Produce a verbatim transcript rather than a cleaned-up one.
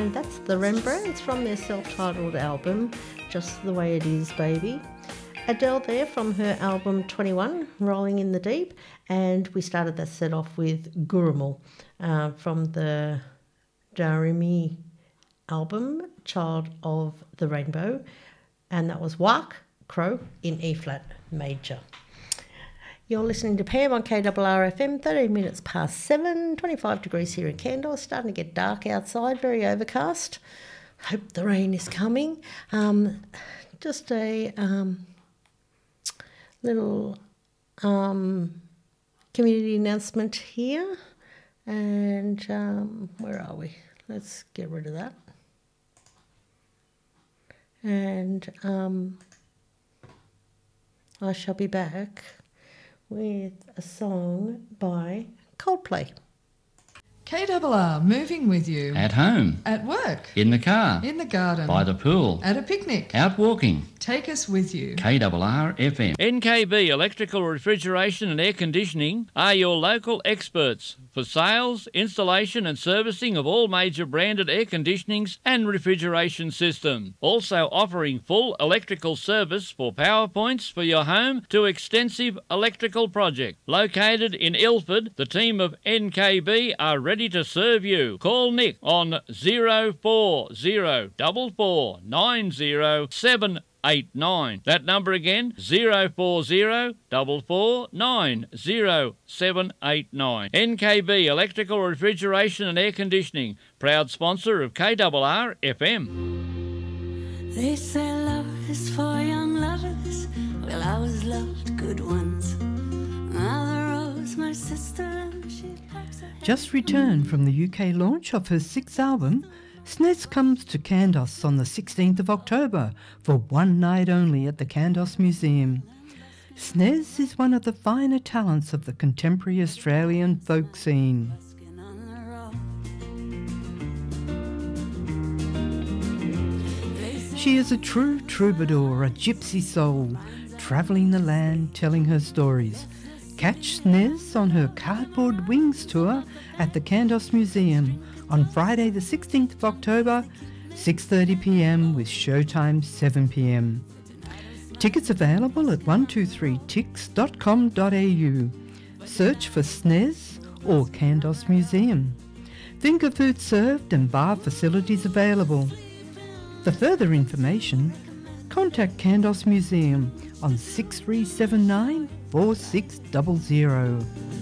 and that's the Rembrandts from their self-titled album, Just the Way It Is, Baby. Adele there from her album twenty-one, Rolling in the Deep, and we started that set off with Gurumul uh, from the Jarumi album, Child of the Rainbow, and that was Wak Crow in E-flat major. You're listening to Pam on K R R F M, thirteen minutes past seven, twenty-five degrees here in Candor, starting to get dark outside, very overcast. Hope the rain is coming. Um, just a um, little um, community announcement here, and um, where are we? Let's get rid of that. And um, I shall be back with a song by Coldplay. K R R, moving with you. At home. At work. In the car. In the garden. By the pool. At a picnic. Out walking. Take us with you. K R R F M. N K B Electrical Refrigeration and Air Conditioning are your local experts for sales, installation and servicing of all major branded air conditionings and refrigeration systems. Also offering full electrical service for power points for your home to extensive electrical project. Located in Ilford, the team of N K B are ready to serve you. Call Nick on zero four zero four four nine zero seven eight nine. That number again, zero four zero four four nine zero seven eight nine. N K B Electrical Refrigeration and Air Conditioning, proud sponsor of K R R F M. They say love is for young lovers. Well, I was loved good ones. Mother Rose, my sister, and she packs her head. Just returned from the U K launch of her sixth album, Snez comes to Kandos on the sixteenth of October for one night only at the Kandos Museum. Snez is one of the finer talents of the contemporary Australian folk scene. She is a true troubadour, a gypsy soul, travelling the land telling her stories. Catch Snez on her Cardboard Wings tour at the Kandos Museum on Friday the sixteenth of October, six thirty p m with showtime seven p m. Tickets available at one two three tix dot com dot a u. Search for Snez or Kandos Museum. Finger food served and bar facilities available. For further information, contact Kandos Museum on six three seven nine four six zero zero.